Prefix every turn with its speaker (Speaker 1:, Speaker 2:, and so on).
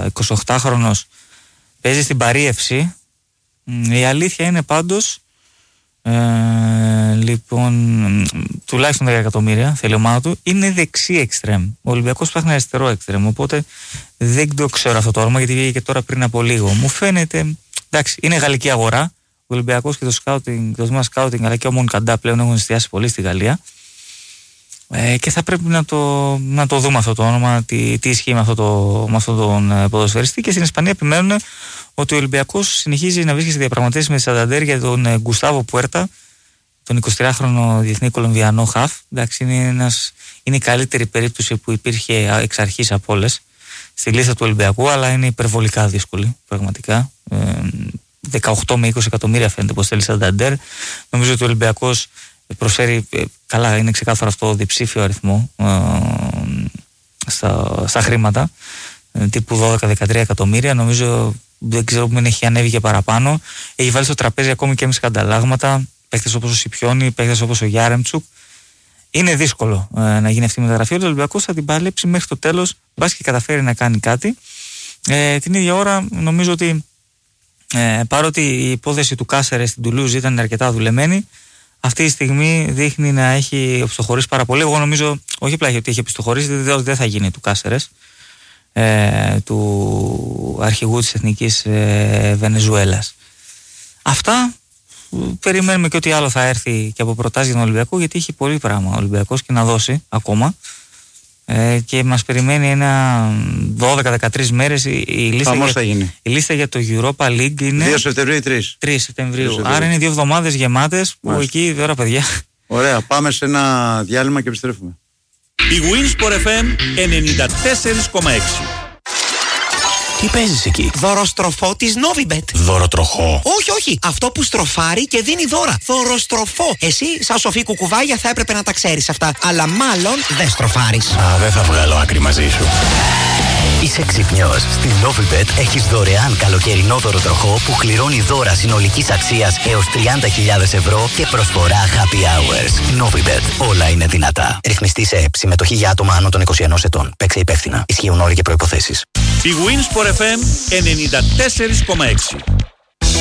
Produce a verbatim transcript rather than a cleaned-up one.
Speaker 1: εικοσιοκτάχρονος, παίζει στην Παρίευση. Η αλήθεια είναι πάντως, ε, λοιπόν, τουλάχιστον δέκα εκατομμύρια θέλει η ομάδα του. Είναι δεξί εξτρέμ. Ο Ολυμπιακός ψάχνει αριστερό εξτρέμ. Οπότε δεν το ξέρω αυτό το όνομα, γιατί βγήκε και τώρα πριν από λίγο. Μου φαίνεται, εντάξει, είναι γαλλική αγορά. Ο Ολυμπιακός και το σκάουτινγκ, το τμήμα σκάουτινγκ, αλλά και ο Μονκαντά πλέον έχουν εστιάσει πολύ στη Γαλλία. Ε, και θα πρέπει να το, να το δούμε αυτό το όνομα, τι, τι ισχύει με, αυτό το, με αυτόν τον ποδοσφαιριστή. Και στην Ισπανία επιμένουν ότι ο Ολυμπιακός συνεχίζει να βρίσκεται σε διαπραγματεύσεις με τη Σανταντέρ για τον Γκουστάβο Πουέρτα, τον εικοσιτριάχρονο διεθνή Κολομβιανό χαφ. Εντάξει, είναι, ένας, είναι η καλύτερη περίπτωση που υπήρχε εξ αρχής από όλες στη λίστα του Ολυμπιακού, αλλά είναι υπερβολικά δύσκολη πραγματικά. Ε, δεκαοκτώ με είκοσι εκατομμύρια φαίνεται πως θέλει η Σανταντέρ. Νομίζω ότι ο Ολυμπιακός προσφέρει, καλά, είναι ξεκάθαρο αυτό, διψήφιο αριθμό ε, στα, στα χρήματα, ε, τύπου δώδεκα με δεκατρία εκατομμύρια. Νομίζω, δεν ξέρω που μην έχει ανέβει και παραπάνω. Έχει βάλει στο τραπέζι ακόμη και με σκανταλάγματα, παίκτες όπως ο Σιπιόνι, παίκτες όπως ο Γιάρεμτσουκ. Είναι δύσκολο ε, να γίνει αυτή η μεταγραφή. Ο Ολυμπιακός θα την παλέψει μέχρι το τέλος, μπας και καταφέρει να κάνει κάτι. Ε, την ίδια ώρα νομίζω ότι ε, παρότι η υπόθεση του Κάσερες στην Τουλούζ ήταν αρκετά δουλεμένη, αυτή τη στιγμή δείχνει να έχει οπισθοχωρήσει πάρα πολύ. Εγώ νομίζω, όχι απλά ότι έχει οπισθοχωρήσει, δηλαδή δεν θα γίνει του Κάσερες, ε, του αρχηγού της Εθνικής ε, Βενεζουέλας. Αυτά. Περιμένουμε και ό,τι άλλο θα έρθει και από προτάσεις για τον Ολυμπιακό, γιατί έχει πολύ πράγμα ο Ολυμπιακός και να δώσει ακόμα. Ε, και μας περιμένει ένα δώδεκα με δεκατρείς μέρες η, η, λίστα για, η λίστα για το Europa League είναι
Speaker 2: δύο Σεπτεμβρίου ή τρεις.
Speaker 1: τρεις Σεπτεμβρίου. Άρα είναι δύο εβδομάδες γεμάτες που Μάλιστα. Εκεί τώρα, παιδιά.
Speaker 2: Ωραία, πάμε σε ένα διάλειμμα και επιστρέφουμε.
Speaker 3: Η Winsport εφ εμ ενενήντα τέσσερα κόμμα έξι.
Speaker 4: Τι παίζεις εκεί?
Speaker 5: Δωροστροφό της Novibet.
Speaker 4: Δωροτροχό?
Speaker 5: Όχι, όχι. Αυτό που στροφάρει και δίνει δώρα. Δωροστροφό. Εσύ, σαν σοφή κουκουβάγια, θα έπρεπε να τα ξέρεις αυτά. Αλλά μάλλον δεν στροφάρεις.
Speaker 4: Α, δεν θα βγάλω άκρη μαζί σου. Είσαι ξυπνιός. Στη Novibet έχεις δωρεάν καλοκαιρινό δωροτροχό που κληρώνει δώρα συνολικής αξίας έως τριάντα χιλιάδες ευρώ και προσφορά happy hours. Novibet. Όλα είναι δυνατά. Ρυθμιστή σε ΕΠ. Συμμετοχή για άτομα άνω των είκοσι ενός ετών. Παίξε υπεύθυνα. Ισχύουν όροι και προϋποθέσεις.
Speaker 3: Η Winsport εφ εμ ενενήντα τέσσερα κόμμα έξι.